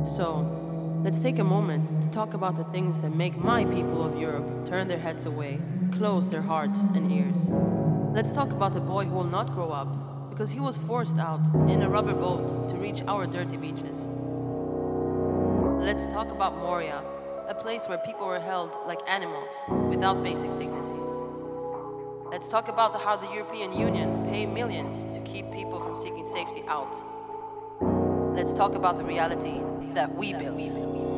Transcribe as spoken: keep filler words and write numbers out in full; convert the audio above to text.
So, let's take a moment to talk about the things that make my people of Europe turn their heads away, close their hearts and ears. Let's talk about the boy who will not grow up because he was forced out in a rubber boat to reach our dirty beaches. Let's talk about Moria, a place where people were held like animals without basic dignity. Let's talk about how the European Union pay millions to keep people from seeking safety out. Let's talk about the reality that we built.